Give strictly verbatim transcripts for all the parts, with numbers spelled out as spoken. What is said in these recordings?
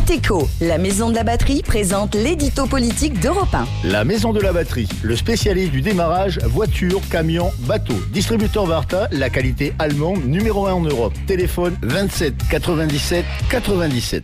Éco, la maison de la batterie, présente l'édito politique d'Europe un. La maison de la batterie, le spécialiste du démarrage, voiture, camion, bateau. Distributeur Varta, la qualité allemande, numéro un en Europe. Téléphone vingt-sept quatre-vingt-dix-sept quatre-vingt-dix-sept.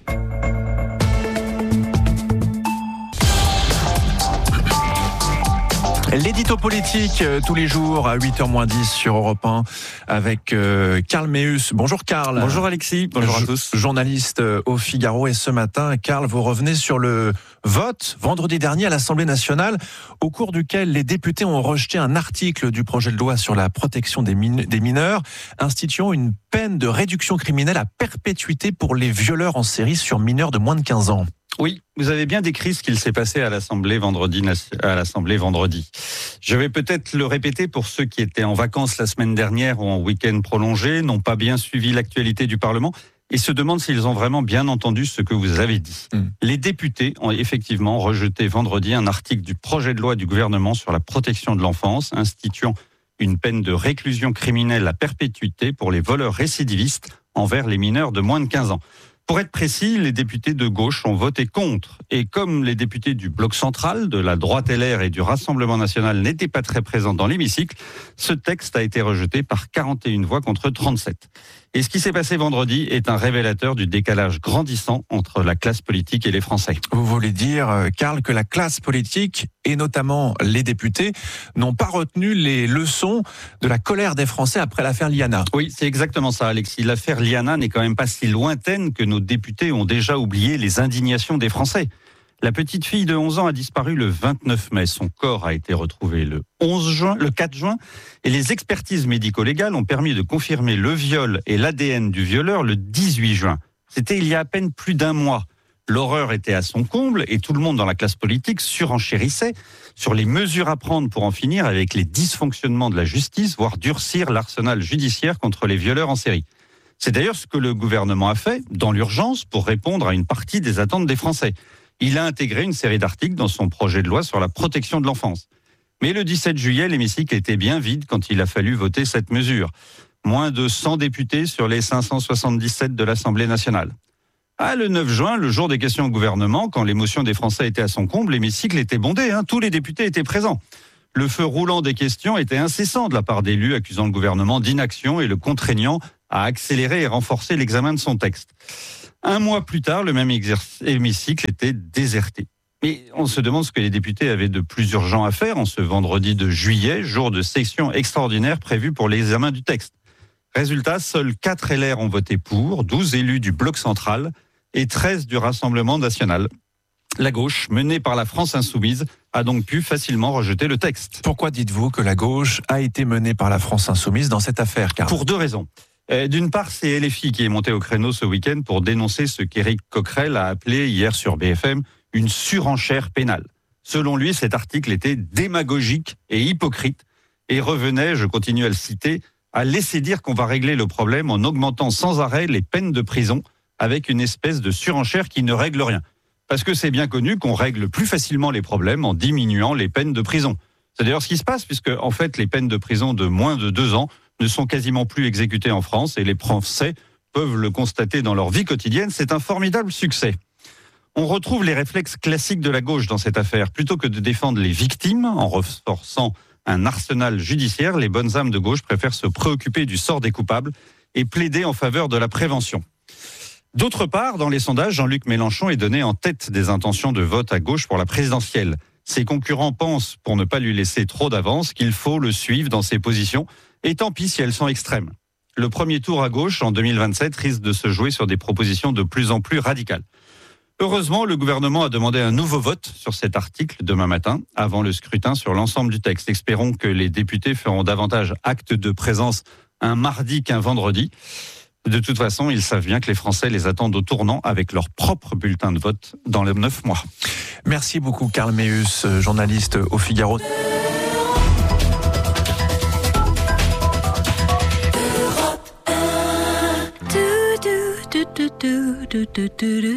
L'édito politique euh, tous les jours à huit heures moins dix sur Europe un avec euh, Karl Meus. Bonjour Karl. Bonjour Alexis, bonjour à tous. Journaliste euh, au Figaro, et ce matin, Karl, vous revenez sur le vote vendredi dernier à l'Assemblée nationale au cours duquel les députés ont rejeté un article du projet de loi sur la protection des, min- des mineurs instituant une peine de réduction criminelle à perpétuité pour les violeurs en série sur mineurs de moins de quinze ans. Oui, vous avez bien décrit ce qu'il s'est passé à l'Assemblée vendredi. À l'Assemblée vendredi. Je vais peut-être le répéter pour ceux qui étaient en vacances la semaine dernière ou en week-end prolongé, n'ont pas bien suivi l'actualité du Parlement et se demandent s'ils ont vraiment bien entendu ce que vous avez dit. Mmh. Les députés ont effectivement rejeté vendredi un article du projet de loi du gouvernement sur la protection de l'enfance, instituant une peine de réclusion criminelle à perpétuité pour les voleurs récidivistes envers les mineurs de moins de quinze ans. Pour être précis, les députés de gauche ont voté contre. Et comme les députés du bloc central, de la droite L R et du Rassemblement national n'étaient pas très présents dans l'hémicycle, ce texte a été rejeté par quarante et une voix contre trente-sept. Et ce qui s'est passé vendredi est un révélateur du décalage grandissant entre la classe politique et les Français. Vous voulez dire, Karl, que la classe politique, et notamment les députés, n'ont pas retenu les leçons de la colère des Français après l'affaire Liana. Oui, c'est exactement ça, Alexis. L'affaire Liana n'est quand même pas si lointaine que nos députés ont déjà oublié les indignations des Français. La petite fille de onze ans a disparu le vingt-neuf mai. Son corps a été retrouvé le onze juin, le quatre juin. Et les expertises médico-légales ont permis de confirmer le viol et l'A D N du violeur le dix-huit juin. C'était il y a à peine plus d'un mois. L'horreur était à son comble et tout le monde dans la classe politique surenchérissait sur les mesures à prendre pour en finir avec les dysfonctionnements de la justice, voire durcir l'arsenal judiciaire contre les violeurs en série. C'est d'ailleurs ce que le gouvernement a fait, dans l'urgence, pour répondre à une partie des attentes des Français. Il a intégré une série d'articles dans son projet de loi sur la protection de l'enfance. Mais le dix-sept juillet, l'hémicycle était bien vide quand il a fallu voter cette mesure. Moins de cent députés sur les cinq cent soixante-dix-sept de l'Assemblée nationale. Ah, le neuf juin, le jour des questions au gouvernement, quand l'émotion des Français était à son comble, l'hémicycle était bondé, hein, tous les députés étaient présents. Le feu roulant des questions était incessant de la part d'élus accusant le gouvernement d'inaction et le contraignant à accélérer et renforcer l'examen de son texte. Un mois plus tard, le même exerc- hémicycle était déserté. Mais on se demande ce que les députés avaient de plus urgent à faire en ce vendredi de juillet, jour de session extraordinaire prévue pour l'examen du texte. Résultat, seuls quatre L R ont voté pour, douze élus du bloc central et treize du Rassemblement national. La gauche, menée par la France insoumise, a donc pu facilement rejeter le texte. Pourquoi dites-vous que la gauche a été menée par la France insoumise dans cette affaire, Karl ? Pour deux raisons. Euh, d'une part, c'est L F I qui est monté au créneau ce week-end pour dénoncer ce qu'Éric Coquerel a appelé hier sur B F M une surenchère pénale. Selon lui, cet article était démagogique et hypocrite et revenait, je continue à le citer, à laisser dire qu'on va régler le problème en augmentant sans arrêt les peines de prison avec une espèce de surenchère qui ne règle rien. Parce que c'est bien connu qu'on règle plus facilement les problèmes en diminuant les peines de prison. C'est d'ailleurs ce qui se passe, puisque en fait les peines de prison de moins de deux ans ne sont quasiment plus exécutées en France et les Français peuvent le constater dans leur vie quotidienne. C'est un formidable succès. On retrouve les réflexes classiques de la gauche dans cette affaire. Plutôt que de défendre les victimes en renforçant un arsenal judiciaire, les bonnes âmes de gauche préfèrent se préoccuper du sort des coupables et plaider en faveur de la prévention. D'autre part, dans les sondages, Jean-Luc Mélenchon est donné en tête des intentions de vote à gauche pour la présidentielle. Ses concurrents pensent, pour ne pas lui laisser trop d'avance, qu'il faut le suivre dans ses positions, et tant pis si elles sont extrêmes. Le premier tour à gauche, en deux mille vingt-sept, risque de se jouer sur des propositions de plus en plus radicales. Heureusement, le gouvernement a demandé un nouveau vote sur cet article demain matin, avant le scrutin sur l'ensemble du texte. Espérons que les députés feront davantage acte de présence un mardi qu'un vendredi. De toute façon, ils savent bien que les Français les attendent au tournant avec leur propre bulletin de vote dans les neuf mois. Merci beaucoup, Karl Meus, journaliste au Figaro.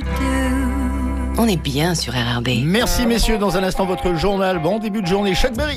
On est bien sur R R B. Merci messieurs, dans un instant votre journal. Bon début de journée, Chaque Berry.